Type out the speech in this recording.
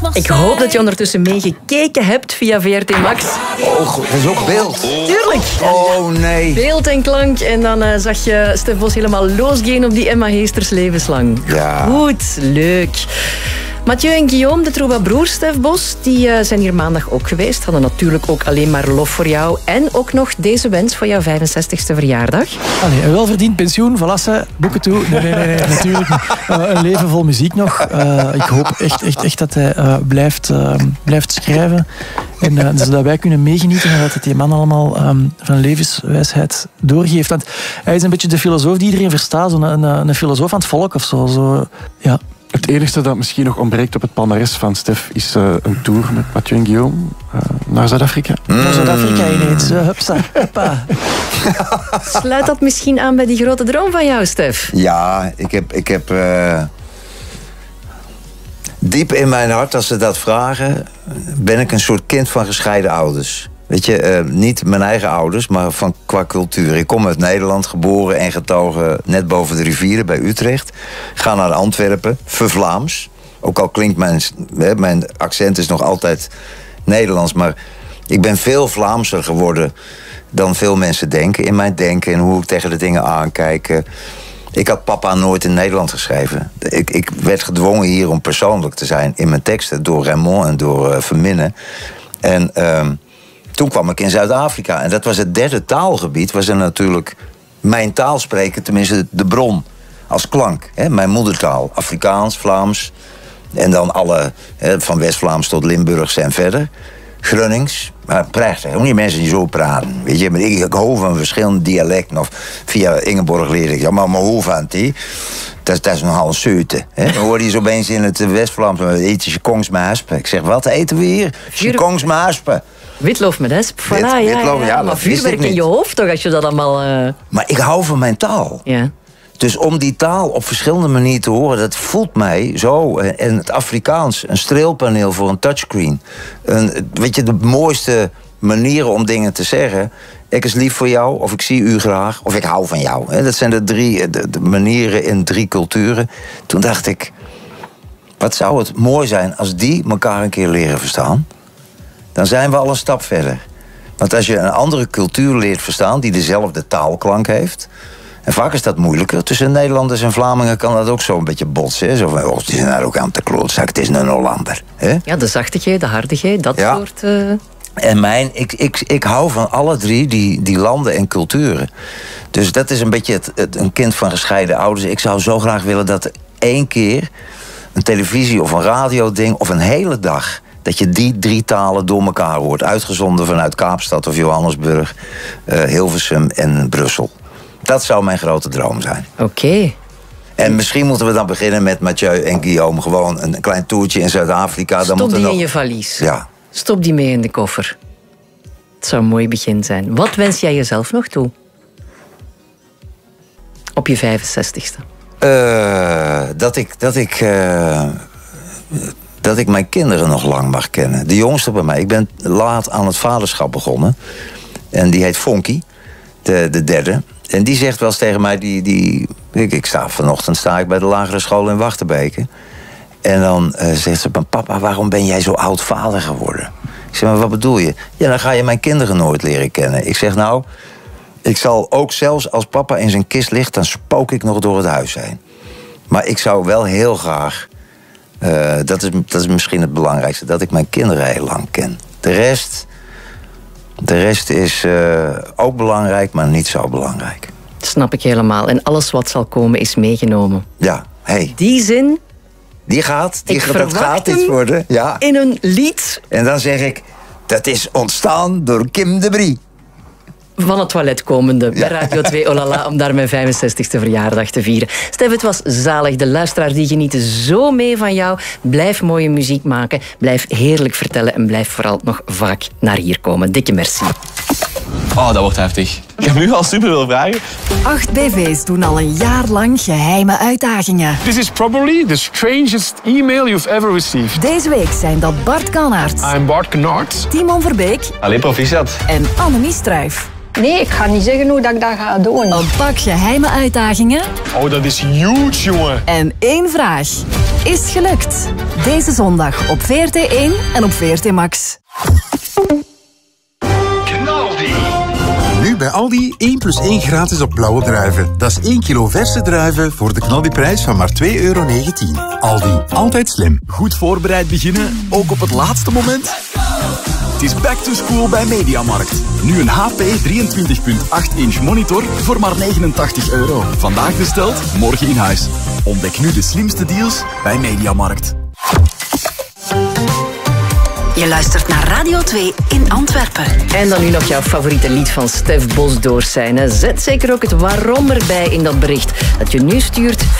Ik hoop dat je ondertussen meegekeken hebt via VRT Max. Oh, dat is ook beeld. Tuurlijk. Oh, nee. Beeld en klank. En dan zag je Stef Bos helemaal losgaan op die Emma Heesters levenslang. Ja. Goed, leuk. Mathieu en Guillaume, de troubadours Stef Bos, die zijn hier maandag ook geweest. Hadden natuurlijk ook alleen maar lof voor jou. En ook nog deze wens voor jouw 65e verjaardag. Allee, een welverdiend pensioen, voilà, boeken toe. Nee, natuurlijk niet. Een leven vol muziek nog. Ik hoop echt dat hij blijft schrijven. En zodat wij kunnen meegenieten en dat het die man allemaal van levenswijsheid doorgeeft. Want hij is een beetje de filosoof die iedereen verstaat. Een filosoof aan het volk of zo. Ja. Het enige dat misschien nog ontbreekt op het palmares van Stef is een tour met Mathieu en Guillaume naar Zuid-Afrika. Naar Zuid-Afrika ineens. Hupsa. Sluit dat misschien aan bij die grote droom van jou, Stef? Ja, ik heb diep in mijn hart, als ze dat vragen, ben ik een soort kind van gescheiden ouders. Weet je, niet mijn eigen ouders, maar qua cultuur. Ik kom uit Nederland, geboren en getogen net boven de rivieren bij Utrecht. Ga naar Antwerpen, vervlaams. Ook al klinkt mijn accent is nog altijd Nederlands, maar ik ben veel Vlaamser geworden dan veel mensen denken. In mijn denken en hoe ik tegen de dingen aankijk. Ik had Papa nooit in Nederland geschreven. Ik werd gedwongen hier om persoonlijk te zijn in mijn teksten door Raymond en door Verminnen. En toen kwam ik in Zuid-Afrika. En dat was het derde taalgebied. Was er natuurlijk mijn taal spreken, tenminste de bron. Als klank. Hè? Mijn moedertaal. Afrikaans, Vlaams. En dan alle, van West-Vlaams tot Limburgs en verder. Gronings. Maar prachtig. Hoe die mensen die zo praten. Weet je, maar ik hou van verschillende dialecten. Of via Ingeborg leer ik. Ja, maar hoe van die? Dat is nogal een zeute. Dan hoor je zo opeens in het West-Vlaams. Eet je kongsmaaspen. Ik zeg, wat eten we hier? Kongsmaaspen. Witloof met esp. Voilà, Witlof, ja, maar vuurwerk in je hoofd toch, als je dat allemaal... Maar ik hou van mijn taal. Ja. Dus om die taal op verschillende manieren te horen, dat voelt mij zo. En het Afrikaans, een streelpaneel voor een touchscreen. Weet je, de mooiste manieren om dingen te zeggen. Ik is lief voor jou, of ik zie u graag, of ik hou van jou. Dat zijn de manieren in 3 culturen. Toen dacht ik, wat zou het mooi zijn als die elkaar een keer leren verstaan? Dan zijn we al een stap verder. Want als je een andere cultuur leert verstaan, die dezelfde taalklank heeft. En vaak is dat moeilijker. Tussen Nederlanders en Vlamingen kan dat ook zo een beetje botsen. Zo van, die zijn daar ook aan te klootzak, het is een Hollander. Ja, de zachtigheid, de hardigheid, dat soort... En ik hou van alle 3 die landen en culturen. Dus dat is een beetje een kind van gescheiden ouders. Ik zou zo graag willen dat 1 keer een televisie of een radioding of een hele dag, dat je die 3 talen door elkaar hoort. Uitgezonden vanuit Kaapstad of Johannesburg, Hilversum en Brussel. Dat zou mijn grote droom zijn. Oké. En misschien moeten we dan beginnen met Mathieu en Guillaume. Gewoon een klein toertje in Zuid-Afrika. Stop die in je valies. Ja. Stop die mee in de koffer. Het zou een mooi begin zijn. Wat wens jij jezelf nog toe? Op je 65ste. Dat ik mijn kinderen nog lang mag kennen. De jongste bij mij. Ik ben laat aan het vaderschap begonnen. En die heet Fonky. De derde. En die zegt wel eens tegen mij... Vanochtend sta ik bij de lagere school in Wachtenbeke. En dan zegt ze... Papa, waarom ben jij zo oud vader geworden? Ik zeg, maar wat bedoel je? Ja, dan ga je mijn kinderen nooit leren kennen. Ik zeg, nou... Ik zal ook zelfs als papa in zijn kist ligt... dan spook ik nog door het huis heen. Maar ik zou wel heel graag... dat is misschien het belangrijkste... dat ik mijn kinderen heel lang ken. De rest is ook belangrijk, maar niet zo belangrijk. Snap ik helemaal. En alles wat zal komen is meegenomen. Ja, hey. Die zin... Dat gaat iets worden. Ja. In een lied. En dan zeg ik... Dat is ontstaan door Kim de Brie. Van het toilet komende bij Radio 2 Olala om daar mijn 65e verjaardag te vieren. Stef, het was zalig. De luisteraars die genieten zo mee van jou. Blijf mooie muziek maken. Blijf heerlijk vertellen. En blijf vooral nog vaak naar hier komen. Dikke merci. Oh, dat wordt heftig. Ik heb nu al super veel vragen. 8 BV's doen al een jaar lang geheime uitdagingen. This is probably the strangest email you've ever received. Deze week zijn dat Bart Kannaerts. I'm Bart Kannaerts. Timon Verbeek. Allee, proficiat. En Annemie Struijf. Nee, ik ga niet zeggen hoe dat ik dat ga doen. Een pak geheime uitdagingen. Oh, dat is huge, jongen. En 1 vraag. is gelukt. Deze zondag op VRT1 en op VRT Max. Nu bij Aldi 1 + 1 gratis op blauwe druiven. Dat is 1 kilo verse druiven voor de knaldiprijs van maar €2,19. Aldi, altijd slim. Goed voorbereid beginnen, ook op het laatste moment? Het is back to school bij Mediamarkt. Nu een HP 23.8-inch monitor voor maar €89. Vandaag besteld, morgen in huis. Ontdek nu de slimste deals bij Mediamarkt. Je luistert naar Radio 2 in Antwerpen. En dan nu nog jouw favoriete lied van Stef Bos doorzijn. Zet zeker ook het waarom erbij in dat bericht dat je nu stuurt